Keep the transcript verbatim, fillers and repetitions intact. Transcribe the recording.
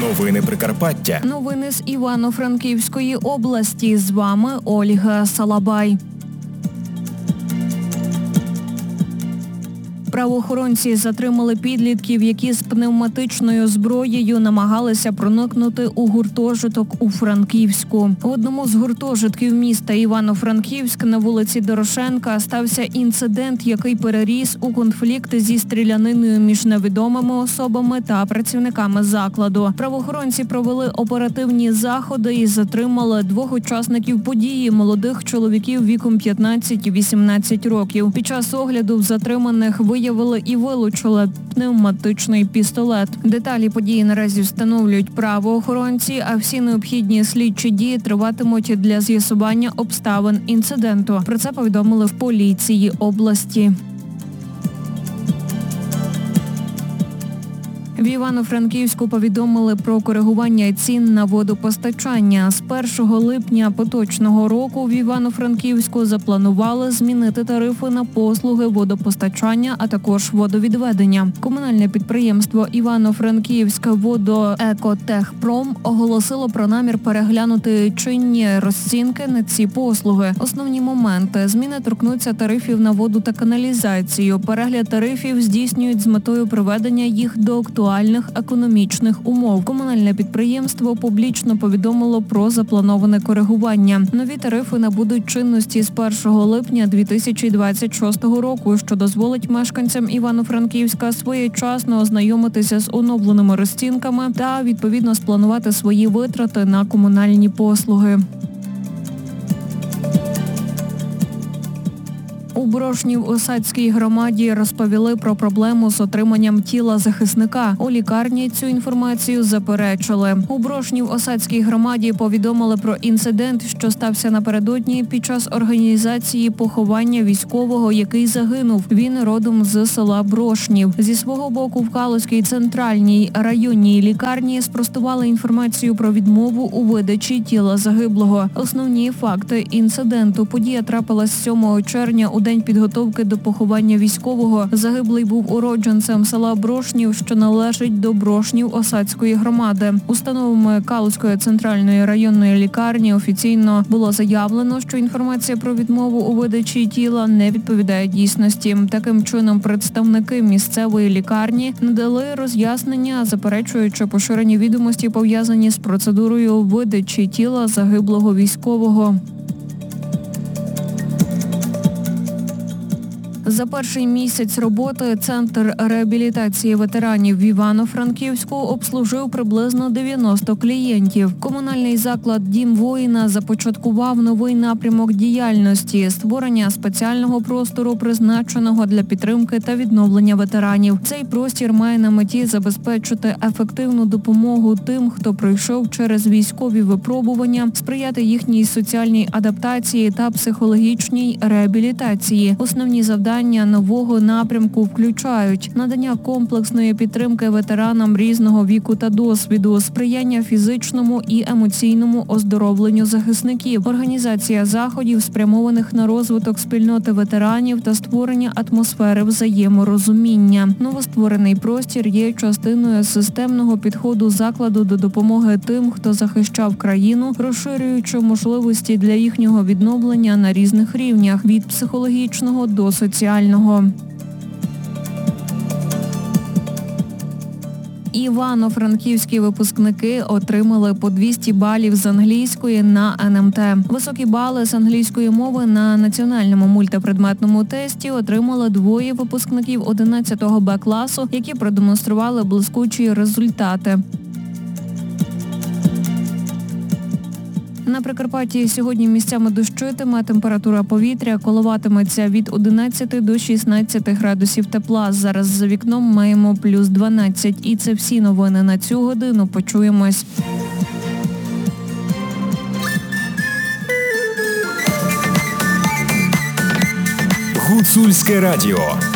Новини Прикарпаття. Новини з Івано-Франківської області. З вами Ольга Салабай. Правоохоронці затримали підлітків, які з пневматичною зброєю намагалися проникнути у гуртожиток у Франківську. В одному з гуртожитків міста Івано-Франківськ на вулиці Дорошенка стався інцидент, який переріс у конфлікт зі стріляниною між невідомими особами та працівниками закладу. Правоохоронці провели оперативні заходи і затримали двох учасників події – молодих чоловіків віком п'ятнадцять-вісімнадцять років. Під час огляду в затриманих виявили і вилучили пневматичний пістолет. Деталі події наразі встановлюють правоохоронці, а всі необхідні слідчі дії триватимуть для з'ясування обставин інциденту. Про це повідомили в поліції області. В Івано-Франківську повідомили про коригування цін на водопостачання. З першого липня поточного року в Івано-Франківську запланували змінити тарифи на послуги водопостачання, а також водовідведення. Комунальне підприємство Івано-Франківська водоекотехпром оголосило про намір переглянути чинні розцінки на ці послуги. Основні моменти – зміни торкнуться тарифів на воду та каналізацію. Перегляд тарифів здійснюють з метою приведення їх до актуальних економічних умов. Комунальне підприємство публічно повідомило про заплановане коригування. Нові тарифи набудуть чинності з першого липня дві тисячі двадцять шостого року, що дозволить мешканцям Івано-Франківська своєчасно ознайомитися з оновленими розцінками та відповідно спланувати свої витрати на комунальні послуги. У Брошнів-Осадській громаді розповіли про проблему з отриманням тіла захисника. У лікарні цю інформацію заперечили. У Брошнів-Осадській громаді повідомили про інцидент, що стався напередодні під час організації поховання військового, який загинув. Він родом з села Брошнів. Зі свого боку в Калузькій центральній районній лікарні спростували інформацію про відмову у видачі тіла загиблого. Основні факти інциденту. Подія трапилась сьомого червня у день підготовки до поховання військового. Загиблий був уродженцем села Брошнів, що належить до Брошнів-Осадської громади. Установами Калузької центральної районної лікарні офіційно було заявлено, що інформація про відмову у видачі тіла не відповідає дійсності. Таким чином, представники місцевої лікарні надали роз'яснення, заперечуючи поширені відомості, пов'язані з процедурою видачі тіла загиблого військового. За перший місяць роботи Центр реабілітації ветеранів в Івано-Франківську обслужив приблизно дев'яносто клієнтів. Комунальний заклад «Дім воїна» започаткував новий напрямок діяльності – створення спеціального простору, призначеного для підтримки та відновлення ветеранів. Цей простір має на меті забезпечити ефективну допомогу тим, хто пройшов через військові випробування, сприяти їхній соціальній адаптації та психологічній реабілітації. Основні завдання нового напрямку включають надання комплексної підтримки ветеранам різного віку та досвіду, сприяння фізичному і емоційному оздоровленню захисників, організація заходів, спрямованих на розвиток спільноти ветеранів та створення атмосфери взаєморозуміння. Новостворений простір є частиною системного підходу закладу до допомоги тим, хто захищав країну, розширюючи можливості для їхнього відновлення на різних рівнях – від психологічного до соціального. Івано-франківські випускники отримали по двісті балів з англійської на ен ем те. Високі бали з англійської мови на національному мультипредметному тесті отримали двоє випускників одинадцятого Б класу, які продемонстрували блискучі результати. На Прикарпатті сьогодні місцями дощитиме, температура повітря коливатиметься від одинадцяти до шістнадцяти градусів тепла. Зараз за вікном маємо плюс дванадцять. І це всі новини на цю годину. Почуємось. Гуцульське радіо.